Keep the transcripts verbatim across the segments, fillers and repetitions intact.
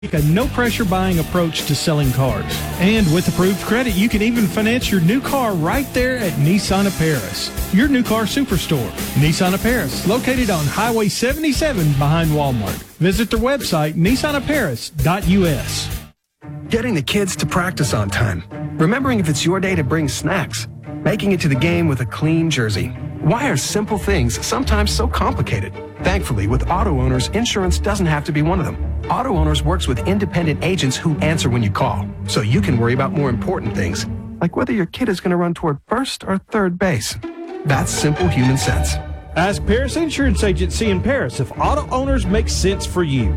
Take a no-pressure buying approach to selling cars. And with approved credit, you can even finance your new car right there at Nissan of Paris, your new car superstore. Nissan of Paris, located on Highway seventy-seven behind Walmart. Visit their website, nissan of paris dot u s. Getting the kids to practice on time. Remembering if it's your day to bring snacks. Making it to the game with a clean jersey. Why are simple things sometimes so complicated? Thankfully, with Auto Owners, insurance doesn't have to be one of them. Auto Owners works with independent agents who answer when you call, so you can worry about more important things, like whether your kid is going to run toward first or third base. That's simple human sense. Ask Paris Insurance Agency in Paris if Auto Owners makes sense for you.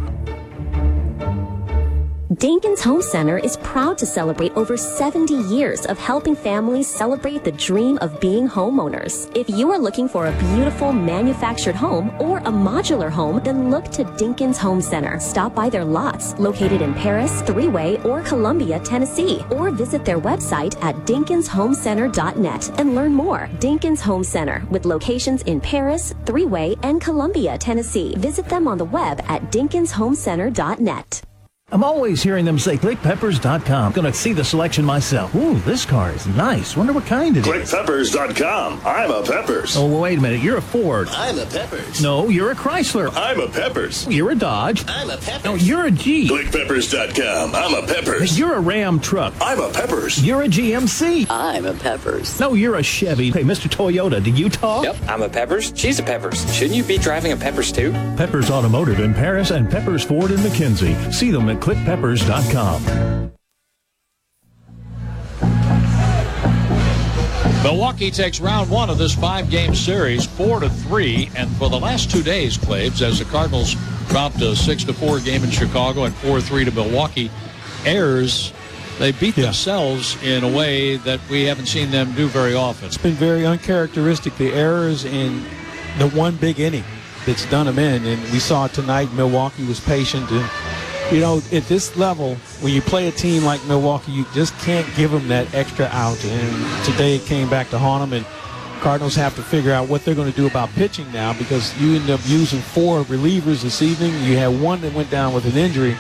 Dinkins Home Center is proud to celebrate over seventy years of helping families celebrate the dream of being homeowners. If you are looking for a beautiful manufactured home or a modular home, then look to Dinkins Home Center. Stop by their lots located in Paris, Three-Way, or Columbia, Tennessee, or visit their website at dinkins home center dot net and learn more. Dinkins Home Center, with locations in Paris, Three-Way, and Columbia, Tennessee. Visit them on the web at dinkins home center dot net. I'm always hearing them say click peppers dot com. Gonna see the selection myself. Ooh, this car is nice. Wonder what kind it click is. click peppers dot com. I'm a Peppers. Oh, well, wait a minute. You're a Ford. I'm a Peppers. No, you're a Chrysler. I'm a Peppers. You're a Dodge. I'm a Peppers. No, you're a Jeep. click peppers dot com. I'm a Peppers. You're a Ram truck. I'm a Peppers. You're a G M C. I'm a Peppers. No, you're a Chevy. Hey, Mister Toyota, do you talk? Yep, I'm a Peppers. She's a Peppers. Shouldn't you be driving a Peppers too? Peppers Automotive in Paris and Peppers Ford in McKenzie. See them at click peppers dot com. Milwaukee takes round one of this five-game series, four to three, and for the last two days, Claves, as the Cardinals dropped a six to four game in Chicago and four three to Milwaukee, errors, they beat yeah. themselves in a way that we haven't seen them do very often. It's been very uncharacteristic, the errors in the one big inning that's done them in, and we saw it tonight. Milwaukee was patient, and you know, at this level, when you play a team like Milwaukee, you just can't give them that extra out. And today it came back to haunt them, and Cardinals have to figure out what they're going to do about pitching now, because you end up using four relievers this evening. You had one that went down with an injury.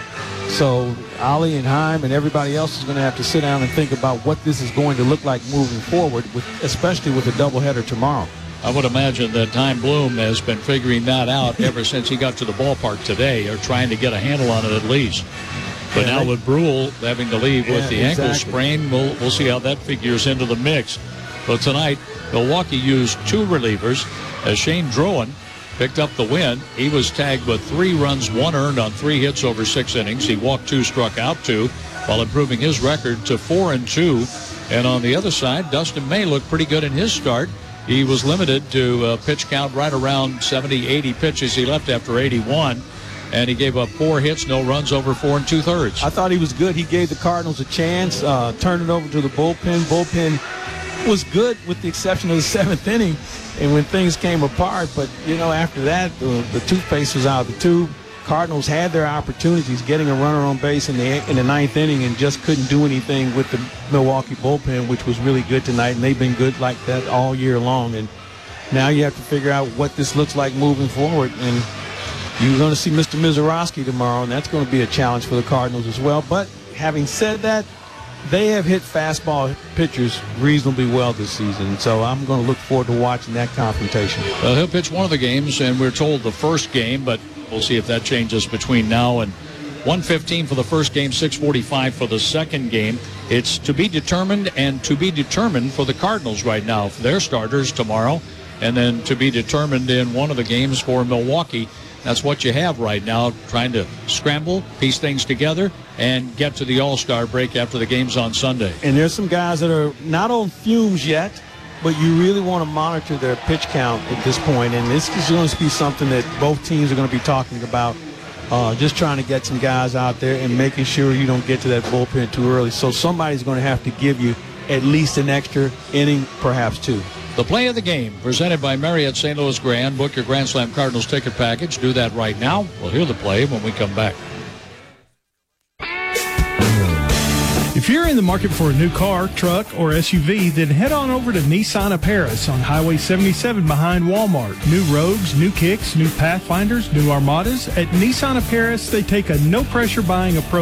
So Ali and Heim and everybody else is going to have to sit down and think about what this is going to look like moving forward, with, especially with a doubleheader tomorrow. I would imagine that Time Bloom has been figuring that out ever since he got to the ballpark today, or trying to get a handle on it at least. But yeah, now with Brule having to leave yeah, with the exactly. ankle sprain, we'll, we'll see how that figures into the mix. But tonight, Milwaukee used two relievers as Shane Drowan picked up the win. He was tagged with three runs, one earned on three hits over six innings. He walked two, struck out two, while improving his record to four and two. And on the other side, Dustin May looked pretty good in his start. He was limited to a pitch count right around seventy, eighty pitches. He left after eighty-one, and he gave up four hits, no runs over four and two-thirds. I thought he was good. He gave the Cardinals a chance, uh, turned it over to the bullpen. Bullpen was good with the exception of the seventh inning and when things came apart. But, you know, after that, uh, the toothpaste was out of the tube. Cardinals had their opportunities, getting a runner on base in the in the ninth inning, and just couldn't do anything with the Milwaukee bullpen, which was really good tonight, and they've been good like that all year long. And now you have to figure out what this looks like moving forward. And you're going to see Mister Mizorowski tomorrow, and that's going to be a challenge for the Cardinals as well. But having said that, they have hit fastball pitchers reasonably well this season, so I'm going to look forward to watching that confrontation. Well, he'll pitch one of the games, and we're told the first game, but we'll see if that changes between now and one fifteen for the first game, six forty-five for the second game. It's to be determined and to be determined for the Cardinals right now, for their starters tomorrow, and then to be determined in one of the games for Milwaukee. That's what you have right now, trying to scramble, piece things together, and get to the All-Star break after the games on Sunday. And there's some guys that are not on fumes yet, but you really want to monitor their pitch count at this point. And this is going to be something that both teams are going to be talking about, uh, just trying to get some guys out there and making sure you don't get to that bullpen too early. So somebody's going to have to give you at least an extra inning, perhaps two. The play of the game, presented by Marriott Saint Louis Grand. Book your Grand Slam Cardinals ticket package. Do that right now. We'll hear the play when we come back. If If you're in the market for a new car, truck, or S U V, then head on over to Nissan of Paris on Highway seventy-seven behind Walmart. New Rogues, new Kicks, new Pathfinders, new Armadas. At Nissan of Paris, they take a no-pressure buying approach